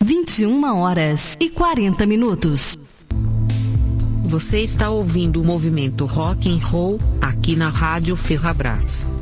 21h40. Você está ouvindo o movimento Rock and Roll aqui na Rádio Ferrabras.